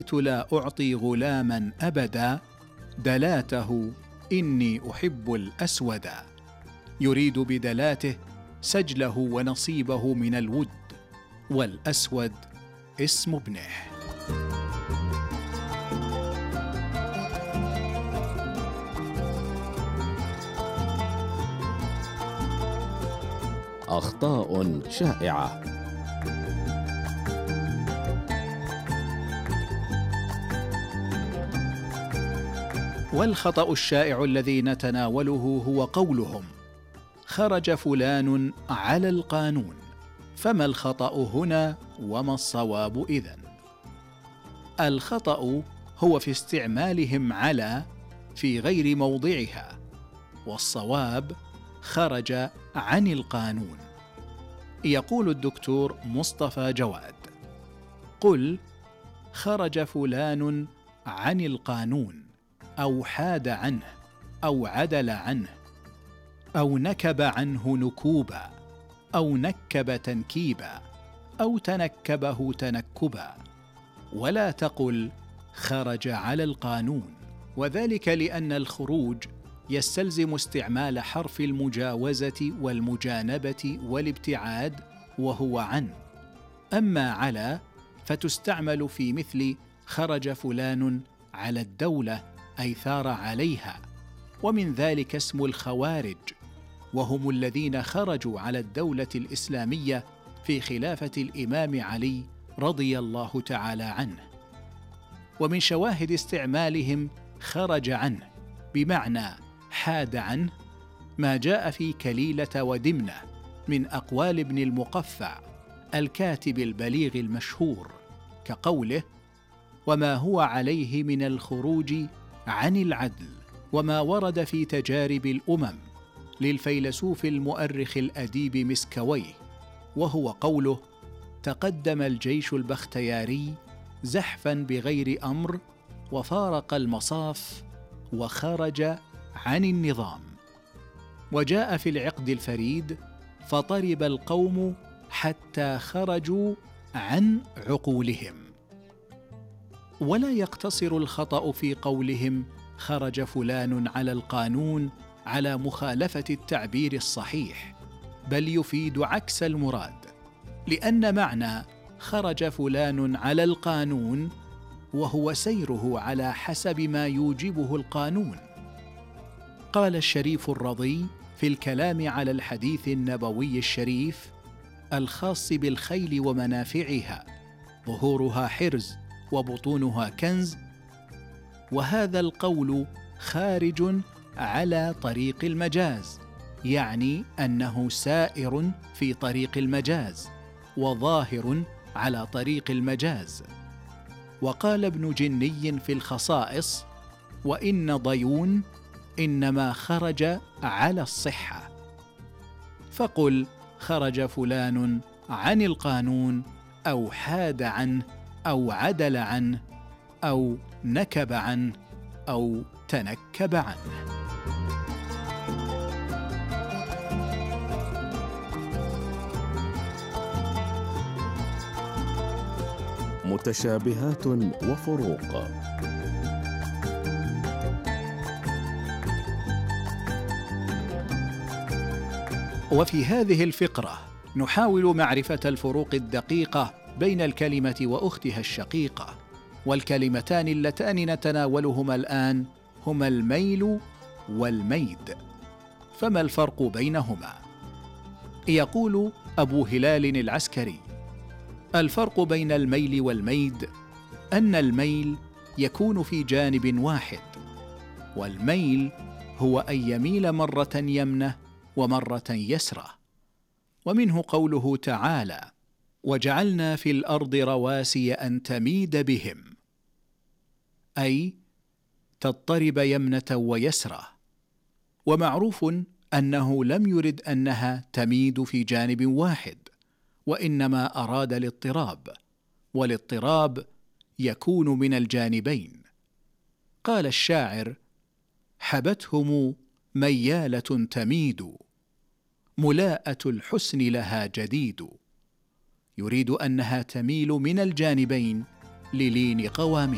لا أعطي غلاما أبدا دلاته إني أحب الأسود. يريد بدلاته سجله ونصيبه من الود، والأسود اسم ابنه. أخطاء شائعة. والخطأ الشائع الذي نتناوله هو قولهم: خرج فلان على القانون. فما الخطأ هنا وما الصواب إذن؟ الخطأ هو في استعمالهم على في غير موضعها، والصواب خرج عن القانون. يقول الدكتور مصطفى جواد: قل خرج فلان عن القانون، أو حاد عنه، أو عدل عنه، أو نكب عنه نكوبا، أو نكب تنكيبا، أو تنكبه تنكبا، ولا تقل خرج على القانون، وذلك لأن الخروج يستلزم استعمال حرف المجاوزة والمجانبة والابتعاد، وهو عن. أما على فتستعمل في مثل خرج فلان على الدولة، أي ثار عليها، ومن ذلك اسم الخوارج، وهم الذين خرجوا على الدولة الإسلامية في خلافة الإمام علي رضي الله تعالى عنه. ومن شواهد استعمالهم خرج عنه بمعنى حاد عنه ما جاء في كليلة ودمنة من أقوال ابن المقفع الكاتب البليغ المشهور، كقوله: وما هو عليه من الخروج عن العدل، وما ورد في تجارب الأمم للفيلسوف المؤرخ الأديب مسكويه، وهو قوله: تقدم الجيش البختياري زحفا بغير أمر، وفارق المصاف، وخرج عن النظام. وجاء في العقد الفريد: فطرب القوم حتى خرجوا عن عقولهم. ولا يقتصر الخطأ في قولهم خرج فلان على القانون على مخالفة التعبير الصحيح، بل يفيد عكس المراد، لأن معنى خرج فلان على القانون وهو سيره على حسب ما يوجبه القانون. قال الشريف الرضي في الكلام على الحديث النبوي الشريف الخاص بالخيل ومنافعها: ظهورها حرز وبطونها كنز. وهذا القول خارج على طريق المجاز، يعني أنه سائر في طريق المجاز وظاهر على طريق المجاز. وقال ابن جني في الخصائص: وإن ضيون إنما خرج على الصحة. فقل خرج فلان عن القانون، أو حاد عنه، أو عدل عنه، أو نكب عنه، أو تنكب عنه. متشابهات وفروق. وفي هذه الفقرة نحاول معرفة الفروق الدقيقة بين الكلمة وأختها الشقيقة. والكلمتان اللتان نتناولهما الآن هما الميل والميد. فما الفرق بينهما؟ يقول أبو هلال العسكري: الفرق بين الميل والميد أن الميل يكون في جانب واحد، والميل هو أن يميل مرة يمنة ومرة يسرة. ومنه قوله تعالى: وجعلنا في الأرض رواسي أن تميد بهم، أي تضطرب يمنة ويسرة. ومعروف أنه لم يرد أنها تميد في جانب واحد، وإنما أراد الاضطراب، والاضطراب يكون من الجانبين. قال الشاعر: حبتهم ميالة تميد، ملاءة الحسن لها جديد. يريد أنها تميل من الجانبين للين قوامها.